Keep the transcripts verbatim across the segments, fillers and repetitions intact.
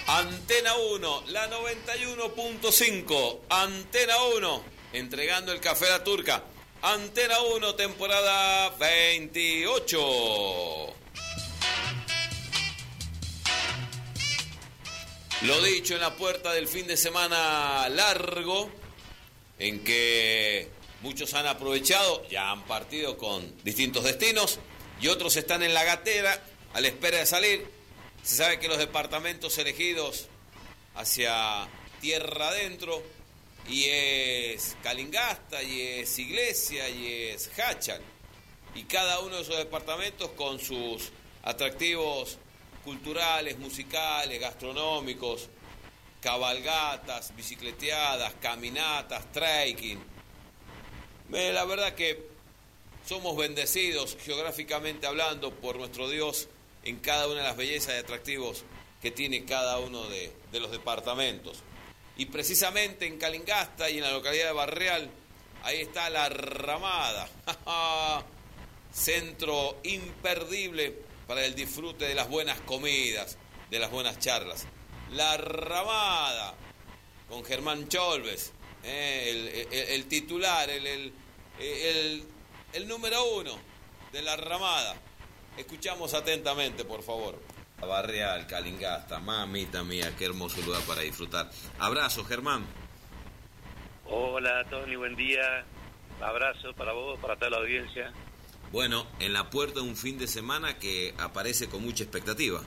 Antena uno, la noventa y uno punto cinco. Antena uno, entregando el café a la turca. Antena uno, temporada veintiocho. Lo dicho, en la puerta del fin de semana largo, en que muchos han aprovechado, ya han partido con distintos destinos, y otros están en la gatera a la espera de salir. Se sabe que los departamentos elegidos hacia tierra adentro, y es Calingasta, y es Iglesia, y es Hachal, y cada uno de esos departamentos con sus atractivos culturales, musicales, gastronómicos, cabalgatas, bicicleteadas, caminatas, trekking. Eh, la verdad que somos bendecidos geográficamente hablando por nuestro Dios en cada una de las bellezas y atractivos que tiene cada uno de, de los departamentos. Y precisamente en Calingasta y en la localidad de Barreal, ahí está La Ramada, centro imperdible para el disfrute de las buenas comidas, de las buenas charlas. La Ramada, con Germán Cholves, eh, el, el, el titular, el, el, el, el número uno de La Ramada. Escuchamos atentamente, por favor. Barreal, Calingasta, mamita mía, qué hermoso lugar para disfrutar. Abrazo, Germán. Hola, Tony, buen día. Abrazo para vos, para toda la audiencia. Bueno, en la puerta de un fin de semana que aparece con mucha expectativa.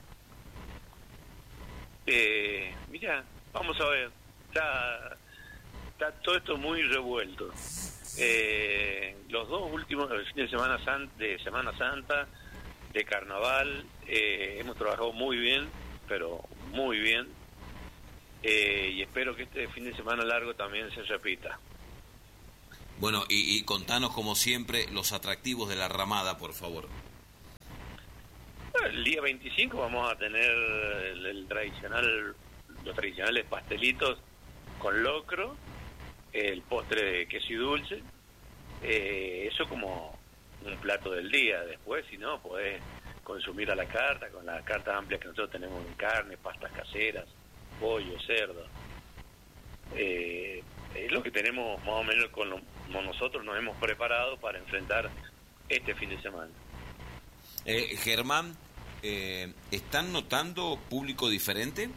Eh, mira, vamos a ver. Está, está todo esto muy revuelto. Eh, los dos últimos fines de Semana Santa, de Semana Santa, de Carnaval, eh, hemos trabajado muy bien, pero muy bien. Eh, y espero que este fin de semana largo también se repita. Bueno, y, y contanos como siempre los atractivos de La Ramada, por favor. El día veinticinco vamos a tener el, el tradicional, los tradicionales pastelitos con locro, el postre de queso y dulce, eh, eso como un plato del día. Después, si no, podés consumir a la carta, con la carta amplia que nosotros tenemos en carne, pastas caseras, pollo, cerdo. Eh, es lo que tenemos más o menos con lo, como nosotros nos hemos preparado para enfrentar este fin de semana. Eh, Germán, eh, ¿están notando público diferente?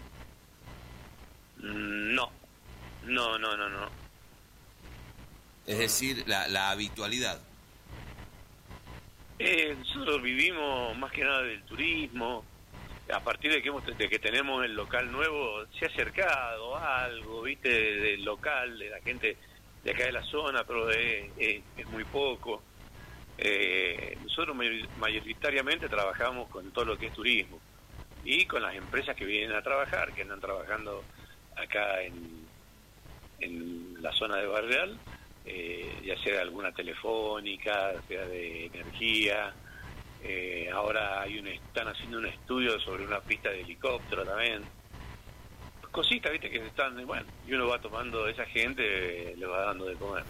No, no, no, no, no. Es decir, la, la habitualidad. Eh, nosotros vivimos más que nada del turismo. A partir de que, hemos, de que tenemos el local nuevo, se ha acercado algo, viste, del local, de la gente de acá de la zona, pero es, es, es muy poco. Eh, nosotros mayoritariamente trabajamos con todo lo que es turismo y con las empresas que vienen a trabajar, que andan trabajando acá en, en la zona de Barreal, eh, ya sea alguna telefónica, sea de energía. Eh, ahora hay un, están haciendo un estudio sobre una pista de helicóptero también. Cositas, viste, que están, bueno, y uno va tomando, esa gente le va dando de comer.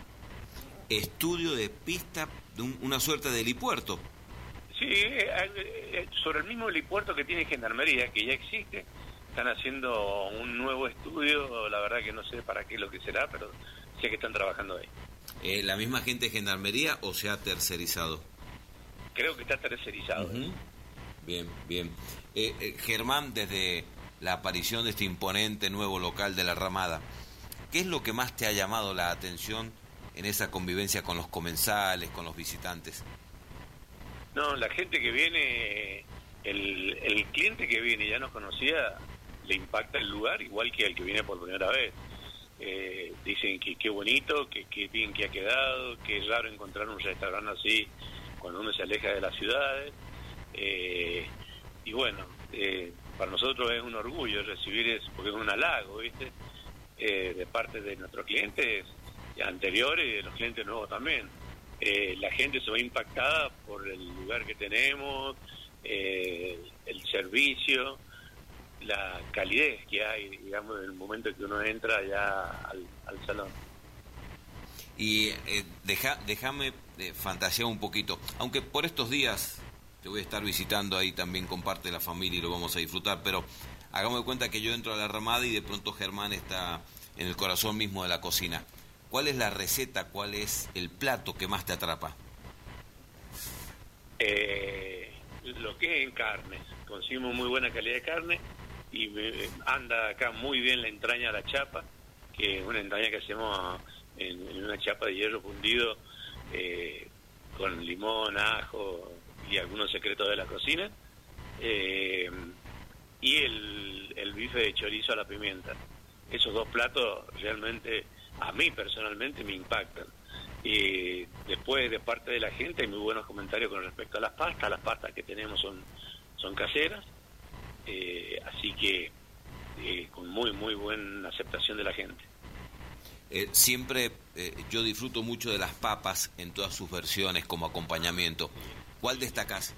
Estudio de pista, de un, una suerte de helipuerto. Sí, eh, sobre el mismo helipuerto que tiene Gendarmería, que ya existe. Están haciendo un nuevo estudio, la verdad que no sé para qué lo que será, pero sé que están trabajando ahí. Eh, ¿La misma gente de Gendarmería o se ha tercerizado? Creo que está tercerizado. Uh-huh. Bien, bien. Eh, eh, Germán, desde la aparición de este imponente nuevo local de La Ramada, ¿qué es lo que más te ha llamado la atención en esa convivencia con los comensales, con los visitantes? No, la gente que viene, el, el cliente que viene y ya nos conocía, le impacta el lugar igual que el que viene por primera vez. Eh, dicen que qué bonito, que qué bien que ha quedado, que es raro encontrar un restaurante así cuando uno se aleja de las ciudades. Eh, y bueno, eh, para nosotros es un orgullo recibir eso, porque es un halago, ¿viste? Eh, de parte de nuestros clientes anteriores y de los clientes nuevos también. Eh, la gente se ve impactada por el lugar que tenemos, eh, el servicio, la calidez que hay, digamos, en el momento que uno entra ya al, al salón. Y eh, deja, déjame eh, fantasear un poquito, aunque por estos días te voy a estar visitando ahí también con parte de la familia y lo vamos a disfrutar, pero hagamos de cuenta que yo entro a la ramada y de pronto Germán está en el corazón mismo de la cocina. ¿Cuál es la receta, cuál es el plato que más te atrapa? Eh, lo que es en carnes, conseguimos muy buena calidad de carne y eh, anda acá muy bien la entraña a la chapa, que es una entraña que hacemos en, en una chapa de hierro fundido eh, con limón, ajo y algunos secretos de la cocina, eh, y el, el bife de chorizo a la pimienta. Esos dos platos realmente a mí personalmente me impactan. Y después de parte de la gente hay muy buenos comentarios con respecto a las pastas. Las pastas que tenemos son, son caseras, eh, así que eh, con muy muy buena aceptación de la gente. Eh, siempre eh, yo disfruto mucho de las papas en todas sus versiones como acompañamiento. ¿Cuál destacás?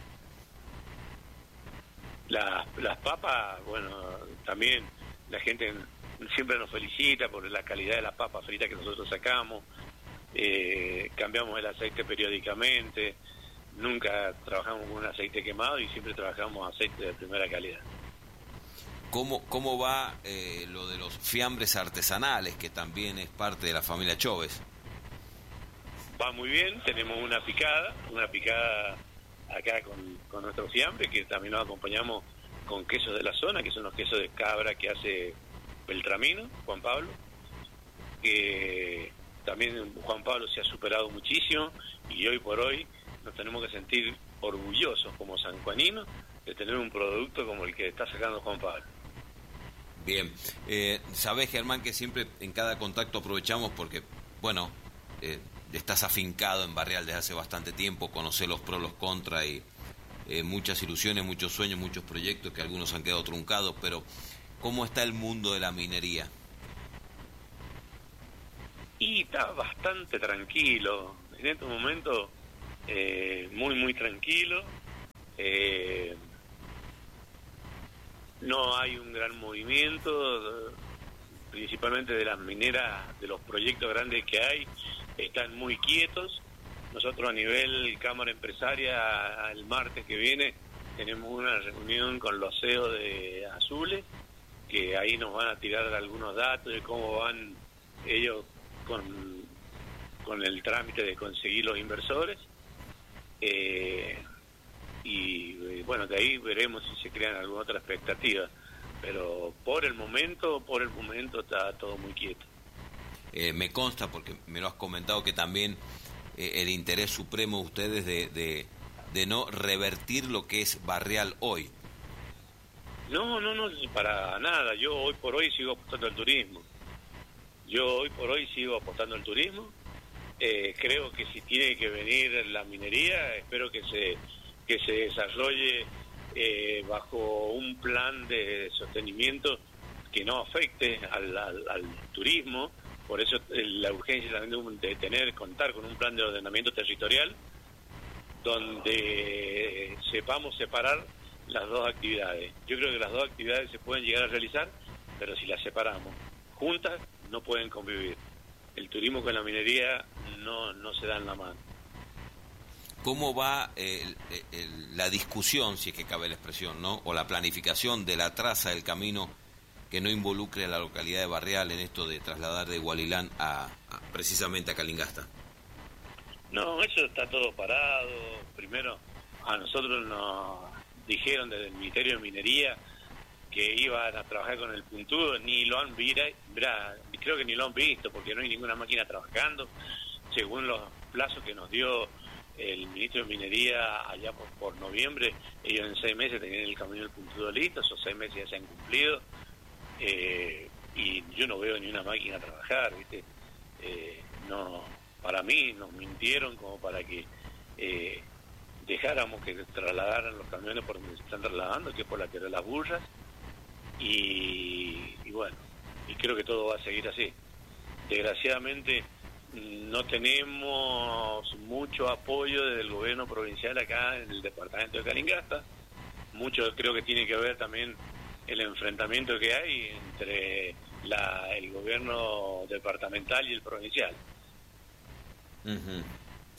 Las, las papas, bueno, también la gente siempre nos felicita por la calidad de la papa frita que nosotros sacamos. Eh, cambiamos el aceite periódicamente, nunca trabajamos con un aceite quemado y siempre trabajamos aceite de primera calidad. ¿Cómo, cómo va eh, lo de los fiambres artesanales, que también es parte de la familia Choves? Va muy bien, tenemos una picada, una picada acá con, con nuestro fiambre, que también nos acompañamos con quesos de la zona, que son los quesos de cabra que hace Beltramino, Juan Pablo, que también Juan Pablo se ha superado muchísimo y hoy por hoy nos tenemos que sentir orgullosos como sanjuaninos de tener un producto como el que está sacando Juan Pablo. Bien, eh, sabés, Germán, que siempre en cada contacto aprovechamos porque, bueno, eh, estás afincado en Barrial desde hace bastante tiempo, conocés los pros, los contras y eh, muchas ilusiones, muchos sueños, muchos proyectos que algunos han quedado truncados, pero ¿cómo está el mundo de la minería? Y está bastante tranquilo, en este momento eh, muy muy tranquilo, eh, no hay un gran movimiento, principalmente de las mineras, de los proyectos grandes que hay, están muy quietos. Nosotros a nivel Cámara Empresaria el martes que viene tenemos una reunión con los C E O de Azules, que ahí nos van a tirar algunos datos de cómo van ellos con, con el trámite de conseguir los inversores, eh, y bueno, de ahí veremos si se crean alguna otra expectativa, pero por el momento por el momento está todo muy quieto. Eh, me consta, porque me lo has comentado, que también eh, el interés supremo de ustedes de, de, de no revertir lo que es Barrial hoy. No, no, no, para nada. Yo hoy por hoy sigo apostando al turismo. Yo hoy por hoy sigo apostando al turismo. Eh, creo que si tiene que venir la minería, espero que se que se desarrolle eh, bajo un plan de sostenimiento que no afecte al, al, al turismo. Por eso eh, la urgencia también de tener, contar con un plan de ordenamiento territorial donde sepamos separar las dos actividades. Yo creo que las dos actividades se pueden llegar a realizar, pero si las separamos juntas no pueden convivir. El turismo con la minería no, no se dan la mano. ¿Cómo va eh, el, el, la discusión, si es que cabe la expresión, ¿no? O la planificación de la traza del camino que no involucre a la localidad de Barrial en esto de trasladar de Hualilán a, a precisamente a Calingasta? No, eso está todo parado. Primero, a nosotros nos dijeron desde el Ministerio de Minería que iban a trabajar con el puntudo, ni lo han visto, creo que ni lo han visto, porque no hay ninguna máquina trabajando, según los plazos que nos dio el ministro de Minería allá por, por noviembre. Ellos en seis meses tenían el camino del puntudo listo, esos seis meses ya se han cumplido, eh, y yo no veo ni una máquina trabajar, ¿viste? Eh, no, para mí nos mintieron como para que eh, dejáramos que trasladaran los camiones por donde se están trasladando, que es por la tierra de las burras, y, y bueno, y creo que todo va a seguir así. Desgraciadamente no tenemos mucho apoyo desde el gobierno provincial acá en el departamento de Calingasta. Mucho creo que tiene que ver también el enfrentamiento que hay entre la, el gobierno departamental y el provincial. Uh-huh.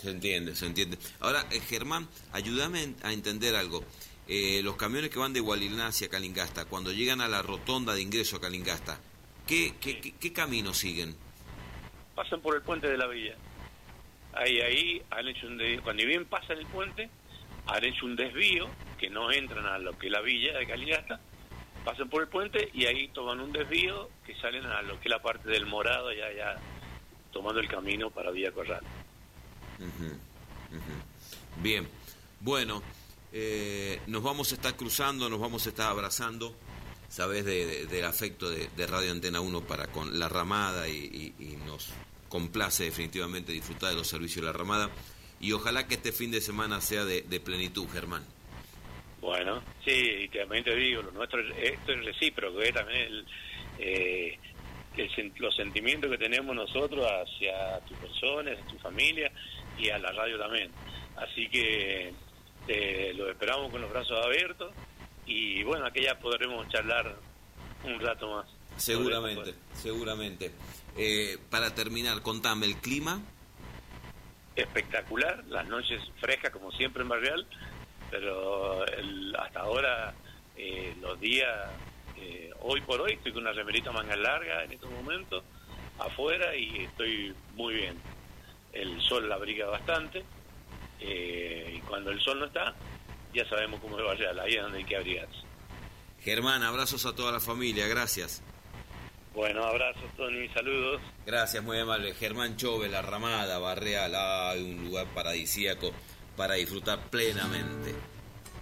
Se entiende, se entiende. Ahora, eh, Germán, ayúdame a entender algo. Eh, los camiones que van de Gualilná hacia Calingasta, cuando llegan a la rotonda de ingreso a Calingasta, ¿qué, qué, qué, qué camino siguen? Pasan por el puente de la villa. Ahí, ahí, han hecho un desvío. Cuando bien pasan el puente, han hecho un desvío, que no entran a lo que es la villa de Calingasta, pasan por el puente y ahí toman un desvío que salen a lo que es la parte del Morado, ya, ya tomando el camino para Villa Corral. Uh-huh, uh-huh. Bien, bueno, eh, nos vamos a estar cruzando, nos vamos a estar abrazando, sabes, de, de, del afecto de, de Radio Antena uno para con La Ramada y, y, y nos complace definitivamente disfrutar de los servicios de La Ramada y ojalá que este fin de semana sea de, de plenitud, Germán. Bueno, sí, y también te digo, lo nuestro, esto es recíproco, ¿eh? También el, eh, el, los sentimientos que tenemos nosotros hacia tus personas, a tu familia y a la radio también. Así que eh, lo esperamos con los brazos abiertos y bueno, aquí ya podremos charlar un rato más. Seguramente, seguramente. Eh, para terminar, contame, ¿el clima? Espectacular, las noches frescas como siempre en Barrial, pero el, hasta ahora eh, los días, eh, hoy por hoy estoy con una remerita manga larga en estos momentos, afuera y estoy muy bien. El sol la abriga bastante eh, y cuando el sol no está, ya sabemos cómo es Barrial, ahí es donde hay que abrigarse. Germán, abrazos a toda la familia, gracias. Bueno, abrazos, Tony, saludos. Gracias, muy amable. Germán Chove, La Ramada, Barrial, ah, un lugar paradisíaco para disfrutar plenamente.